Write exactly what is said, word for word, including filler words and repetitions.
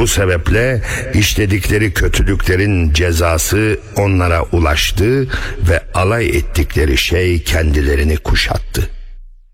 Bu sebeple işledikleri kötülüklerin cezası onlara ulaştı ve alay ettikleri şey kendilerini kuşattı.